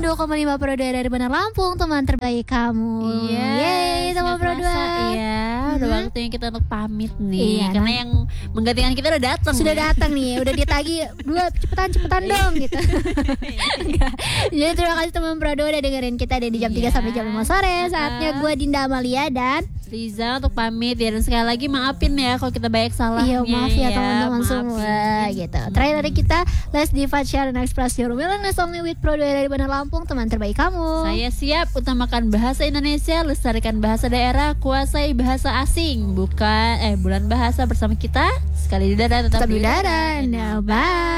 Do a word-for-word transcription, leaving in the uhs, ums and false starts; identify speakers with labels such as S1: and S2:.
S1: dua koma lima Pro dua dari Bandar Lampung, teman terbaik kamu.
S2: Iya,
S1: Yeay, teman Pro dua.
S2: Iya, udah
S1: Mhm.
S2: waktunya kita untuk pamit nih.
S1: Iya,
S2: Karena
S1: nah.
S2: yang menggantikan kita udah datang.
S1: Sudah
S2: ya.
S1: datang nih, udah ditagi dua cepetan cepetan dong gitu. Enggak. Jadi terima kasih teman Pro dua udah dengerin kita dari jam tiga
S2: Iya.
S1: sampai jam lima sore. Saatnya gue Dinda Amalia dan
S2: Riza untuk pamit ya, dan sekali lagi maafin ya kalau kita banyak salahnya.
S1: iya maaf ya teman-teman
S2: maafin.
S1: semua gitu. Terakhir dari kita, let's divide, share, and express your willingness only with Pro dua dari Bandar Lampung, teman terbaik kamu.
S2: Saya siap, utamakan bahasa Indonesia, lestarikan bahasa daerah, kuasai bahasa asing. Bukan eh bulan bahasa bersama kita. Sekali di udara tetap
S1: tetap di udara. Nah, bye.